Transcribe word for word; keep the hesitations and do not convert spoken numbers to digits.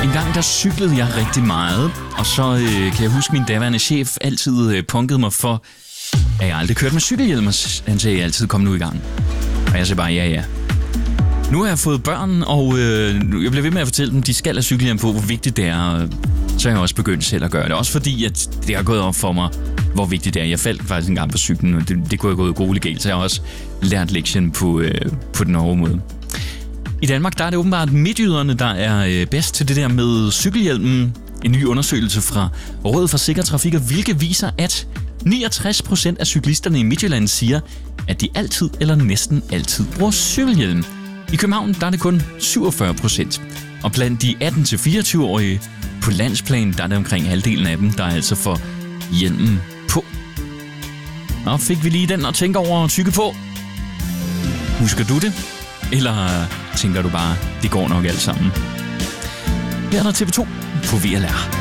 En gang der cyklede jeg rigtig meget, og så øh, kan jeg huske, min daværende chef altid øh, punkede mig for, at jeg aldrig kørte med cykelhjelm. Han sagde, at jeg altid kom nu i gang. Og jeg sagde bare, ja ja. Nu har jeg fået børn, og øh, jeg bliver ved med at fortælle dem, de skal have cykelhjelm på, hvor vigtigt det er. Så har jeg også begyndt selv at gøre det. Også fordi, at det har gået op for mig, hvor vigtigt det er. Jeg faldt faktisk en gang på cyklen, og det, det kunne have gået grueligt galt. Så jeg har også lært lektionen på, øh, på den hårde måde. I Danmark der er det åbenbart midtjyderne, der er øh, bedst til det der med cykelhjelmen. En ny undersøgelse fra Rådet for Sikker Trafik, hvilket viser, at niogtres procent af cyklisterne i Midtjylland siger, at de altid eller næsten altid bruger cykelhjelm. I København der er det kun syvogfyrre procent. Og blandt de atten til fireogtyve-årige på landsplan, der er det omkring halvdelen af dem, der er altså får hjelmen på. Nå, fik vi lige den at tænke over og tykke på. Husker du det? Eller tænker du bare, det går nok alt sammen? Her er der T V to på V L R.